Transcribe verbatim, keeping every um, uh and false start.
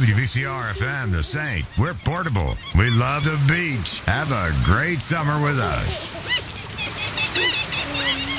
W V C R F M, The Saint. We're portable. We love the beach. Have a great summer with us.